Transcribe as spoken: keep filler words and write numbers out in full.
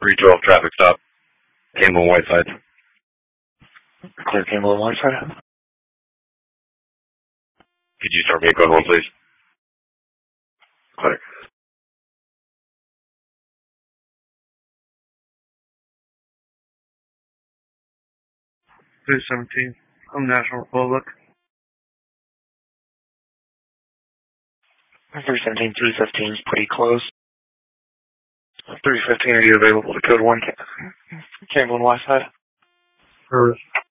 three twelve traffic stop. Campbell and Whiteside. Clear Campbell and Whiteside. Could you start me a code one, please? Clear. three seventeen from National Republic. three seventeen, three fifteen is pretty close. three fifteen, are you available to code one, Campbell and Whiteside? Service.